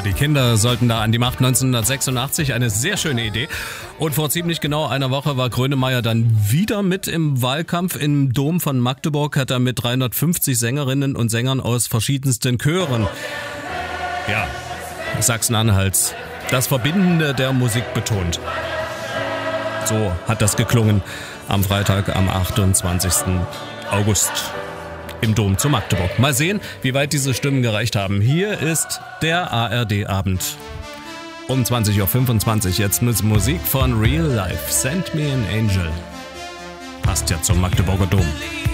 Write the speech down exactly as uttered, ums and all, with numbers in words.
Die Kinder sollten da an die Macht. neunzehnhundertsechsundachtzig, eine sehr schöne Idee. Und vor ziemlich genau einer Woche war Grönemeyer dann wieder mit im Wahlkampf. Im Dom von Magdeburg hat er mit dreihundertfünfzig Sängerinnen und Sängern aus verschiedensten Chören, ja, Sachsen-Anhalts, das Verbindende der Musik betont. So hat das geklungen am Freitag, am achtundzwanzigsten August im Dom zu Magdeburg. Mal sehen, wie weit diese Stimmen gereicht haben. Hier ist der A R D-Abend um zwanzig Uhr fünfundzwanzig. Jetzt mit Musik von Real Life. Send Me an Angel. Passt ja zum Magdeburger Dom.